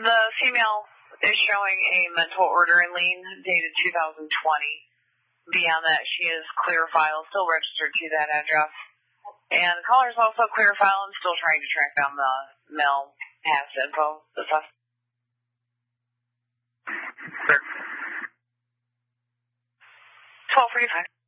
The female is showing a mental order and lien dated 2020. Beyond that, she is clear file, still registered to that address. And the caller is also clear file and still trying to track down the male past info. The suspect. Sure. 12:45.